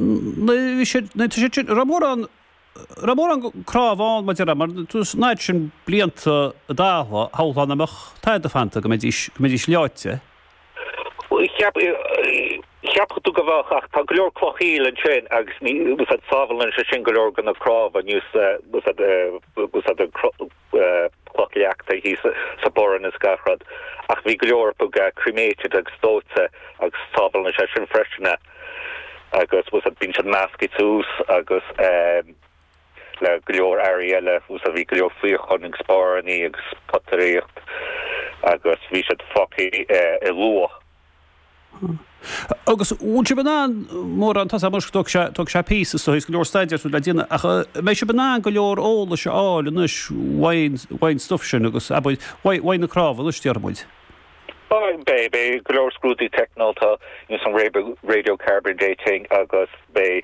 Ramór an crábháin mar dearad mar tús náid sin blianta dáha hálan amach taid a fanta go méidís leáite. Chiaapú go bhach ach tá goleor clochíil an sin agus ní bus sábhalann se sin goleor gan a cráb a níos bus clochíachta hí sa boran is garrad ach bhí goleor bu created agus dóte agus sábhalann se sin freisina agus bus bín sin másci tús agus le goleor airiile bus a bhí goleor fríochon spáraní agus potaríocht agus bhí se foci i lua. Agus úte banán mór an tas a tug se písa so hís go leor staidir le dine ach mé se banán go leor óla se áil nus bhain stuff sin agus bhain na crábh istearmid. Be glór scrútaí technolta in some radiocarbon dating agus be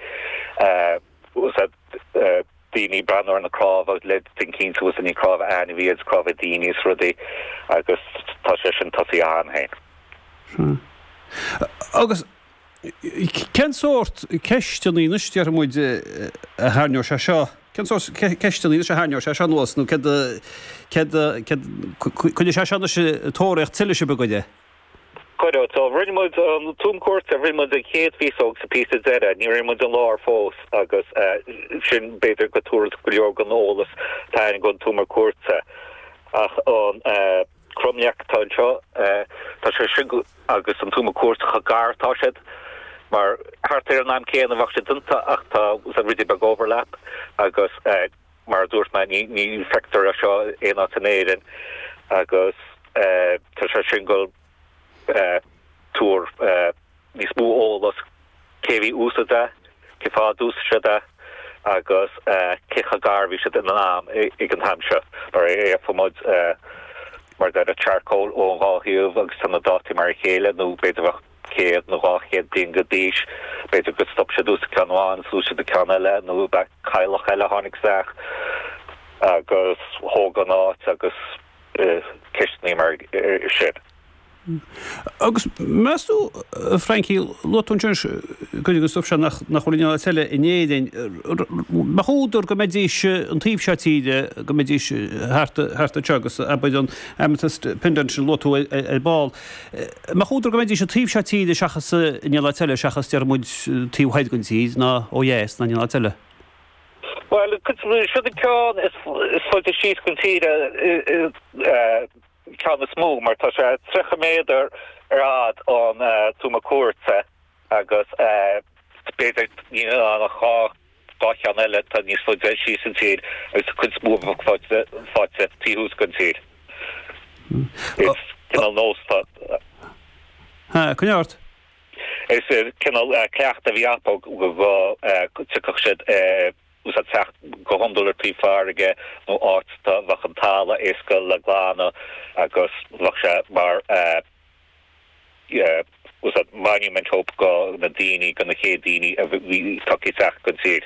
dini brandor na cráb agus le thinking was in cráb an vi cráb dini rudi agus tá sin tasí anhain. Agus cén sort ceistení istearmid a háneir se seo? Cén sort ceistení a háneir se se nuas nó chuine se sena se tóireacht tiile se begaide? Coido, so rimud an túmcót a rimud a chéad vísog sa pí zera, ní rimud an lár fós agus sin beidir go túras go leor gan ólas táin gon túmar cuatsa ach an crumneach tá seo tá sé sin agus an túmar cuatsa gar tá siad mar hartar an am céan a bhach sé dunta ach tá a ridí bag overlap agus mar dúirt me ní fector a seo éana tanéirin agus tá sé sin go túr ní smú ólas céhí úsada cefá dúsada agus cecha garhí se in an ag an hamse mar fomod mar de a charcoal ó gáhiúh agus san dátí mar chéile nó beidir céad nó gáchéad dín go díis beidir go stop se dús canháin sú se de canile nó be chailech eile hánig seach agus hógan áit agus ceistní mar sin. Agus meú Frankie lotún go stop se nach cholíine teile inéidir chuúidir go méidís an tíomh setíide go méidís harta tegus a beid an amethyst pendant sin lotú ball. Ma chuúidir go méidís an tíomh setíide seachas inéile teile seachas dearmid tíomhhaid gon tíd ná ó dhéas na inéile teile. Well, should the con is for the sheet consider can smó mar tá sé trecha méidir rád an túma cuasa agus beidir an chá an eile tá níos fo sí san tíad agus chun smó fáte tíhús gon tíad. Is cinnal nósta. Cuneart? Is cinnal ceachta bhí apog go tucach siad ús techt go $100 prífarige nó áta bhach an tála écail le glána agus bhach se mar ús monument hope go na daoine go na chéad daoine a bhí tucí teach gon tíad.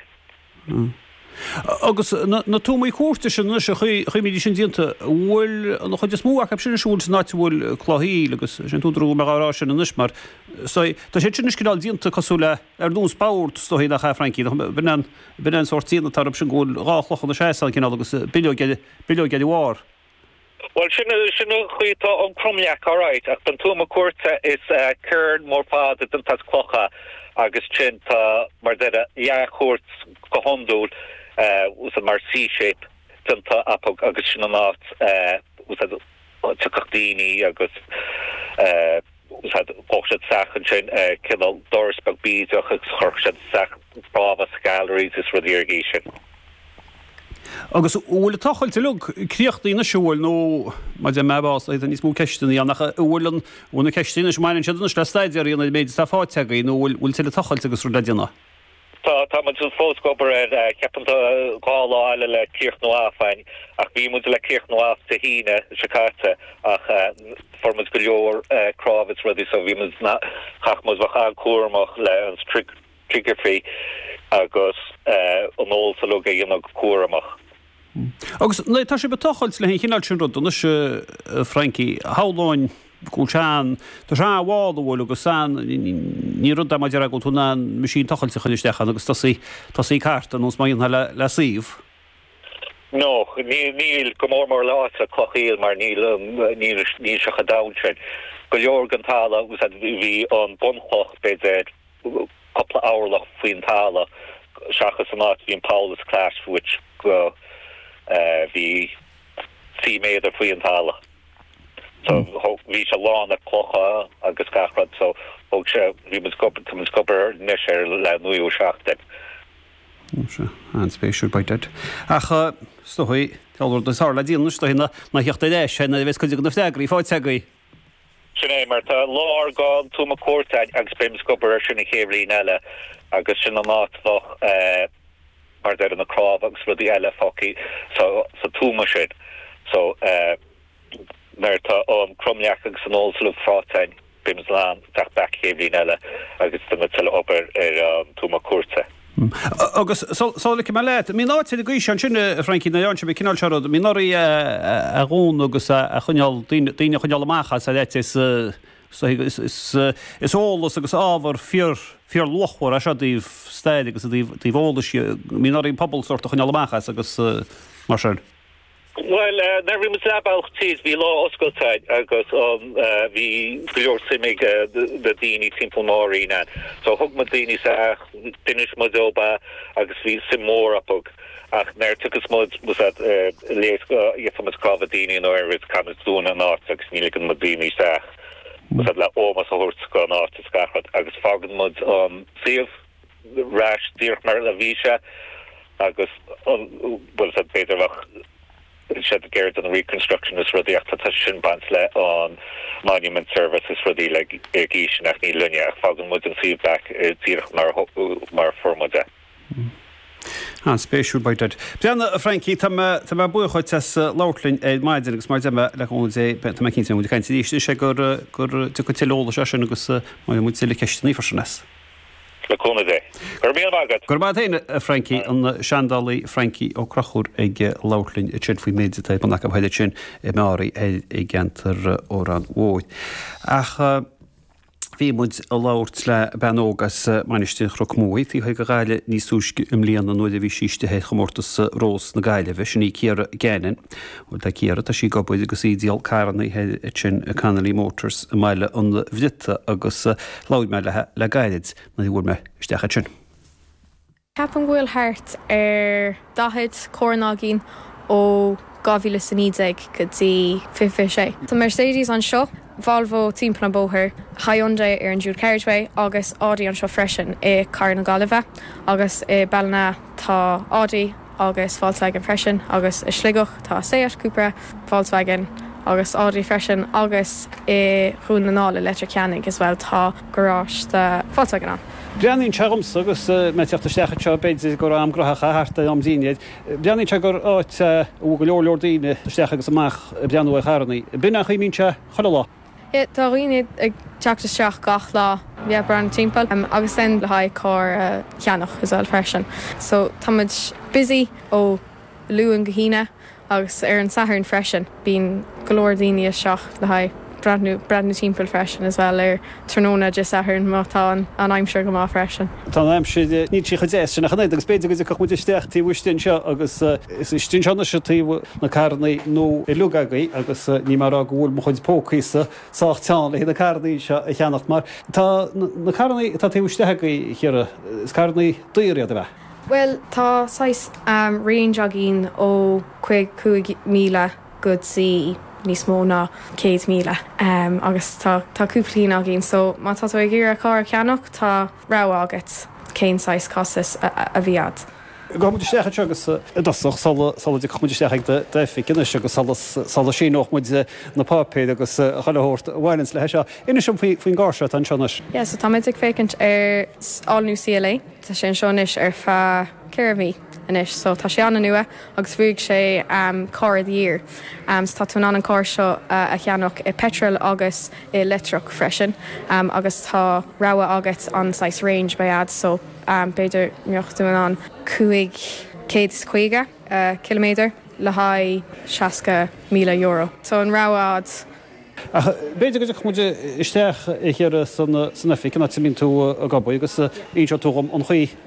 Agus na túmaí cuairte sin se chuimiidir sin dionanta bhfuil an chuid smúach sin siúil náid bhfuil chláthí agus sin túdrú marrá sin an mar tá sé sin cinál dionanta cosúla ar dús báirt stoí nach Frankie bin sortína tarm sin gúil ráchlochan na séán cin agus bilgead bhhar. Well, sinna chuítá an crumneach áráit ach an túma cuairte is cern mór pád an tas clocha agus sin tá mar de jaachút go hondúil was a mar C-shape dunta apog agus sin an áit was tucachdíní agus was had ochsad sachan sin cinnal dorsbag bíideach agus chorchad sach brava galleries is for the irrigation. Agus bhfuil táchail te lug críochtaí na siúil nó má de mebás é níos mú ceistení annach bhfuil úna ceisttíine mainin se le staidir íonna méid tá fáteagaí nó bhfuil teile táchail agus rú leíanana. Tá man tú fóscobar ceapanta gála eile le cíoch nó áfáin ach bhí mu le cíoch nó áf sa híine sicáte ach formas go leor crábhas rudí so bhí mu chachmas bhacha cuairmach le an triggerfí agus an óil sa luga dhéanamh cuairmach. Agus tá sé betáchail le hén chinál sin rud is Frankie háláin gúlseán Tá se bháil bhfuil agus san ní rud am dear go túna misín tochail sa chuisteach agus tasí carta nos maíon le síomh. No, níl gomórmór lá a clochiil mar níl se chadáin. Go Jorgan Tala was at bhí an bunchoch beidir couple hourlach faoin Tala seachas an áit bhí an Paulus class which go bhí sí méidir faoin Tala. So bhí se lán a clocha agus gachrad so og se bhí man scopper nes le nuú seachtain. An spéisiú baited. Ach stohui teir de sála díanú stohinna na heachta éis na bheits chuide go fteagaí fáid teagaí. Sinné mar tá lár gáil túma cuairteid agus béim scopper sinna chéhlín eile agus sin an átoch mar de an naráb agus rudí eile foci sa túma sin. So mar tá an cromleach agus an óslu frátein béim lán teach back chéhlín eile agus do til ober túma cuairte. Agus sála me leit, mí náid a gúis an sinne Frankie na Janse cinál sead, mí nóí a gún agus a chuneal daine chuneal amachchas a leit is ólas agus ábhar fior lochhar a se díh steid agus díh ólas mí nóí pobl sort a chuneal amachchas agus mar sin. Well, never was about teas vi law oscultide agus vi glor simig the dini simple morina so hug madini sa finish modoba agus vi simor apog ach ner took us mod was at lees from cravadini no areas comes doing an art agus niligan madini sa was at la almost a horse go art scarhat agus fagen mod save rash dear mar la visha agus was at better said the Garrett and the reconstruction is for the acquisition bansle on monument services for the like irrigation achni linear fagen would see back mar formada. Spéisiú baited. Brianna Frankie tá buchaid láirlinn maidin agus mar le ón é be cin mu caiint díiste sé gur tu go tilóla se sin agus mu mu le ceistení farsannas. Gurbáine Frankie an Seandalaí Frankie ó Crachúr ag láirlinn i sin faoi méidirta ban nach bhaidir sin i máí é gentar órán óid. Ach bhí muid a láirt le benógas mainiste chrochmóí, tí go gaile níos túisce líana nó a bhí síiste héad chomórtas rós na gaile bheith sin ní céar gainan ó de céara tá sí gobuid agus ídíal caranna sin Canalí Motors meile an bhidita agus láid meile le gaiid na bhfuil me istecha sin. Ceapan bhfuil thart dathid córanágin ó 2019 go dtí 56. Tá Mercedes an seo Volvo timp na bóthir, Hyundai ar an Jude Carriageway agus Audi an seo freisin i Car na Gaillimhe agus i Ballina tá Audi agus Volkswagen freisin agus i Sligoch tá Seat Cupra, Volkswagen agus Audi freisin agus i Rún na Nála Electric Canning as well tá garage de Volkswagen an. Brianín teagams agus me teachta stecha teo beidir gur am grothacha harta am díinead. Brianín te gur áit ó go leordaoine stecha agus amach breanú a charnaí. Bina chuimín te chalá. Tá riine ag teachta seach gach lá bhí bran timppel agus den le haid cá cheannach is bhil freisin. So táid busy ó luúan go híine agus ar an sathar an freisin bín golóir daoine seach le haid brandnú timppel freisin as well ar tróna just sathar an mátá an aimimseir go má freisin. Tá aimimse ní trí chudéis sin nach agus beidir go chu muisteach tí bhuiistin seo agus is stinseanna se tí na carnaí nó i lugagaí agus ní mar a bhfuil mo chuid pócaísa sách teán le hí na carnaí se a cheannacht mar tá na carnaí tá tí bhuisteagaí chéara is carnaí dúiríad a bheith. Well, tá 6 range a gin ó 5,000 go sí níos mó ná 100,000 agus tá cúplaín a gin, so má tá ag gur a cá ceannach tá rá agat cén 6 cosas a bhíad. Go muistecha tegus dasach sala chuisteach de ficin agus sala sí nóch muid na pápéid agus chailehort bhhailins le seo. Ina sem faoin gáise an seanas. Ja, so tá ag fécinint ar allnú CLA, tá sin seonis ar fa Ceirmí inis, so tá sé anna nua agus bhuaigh sé car of the year. Tá tún an car seo a cheannach i petrol agus i letrach freisin agus tá ráha agat an 6 range baiad, so beidir miochtú an 550 kilometer le haid €60,000. So an ráhád Beidir go chuide isteach chéar sanna ficna tílín tú a gabba agus íon túm an chuí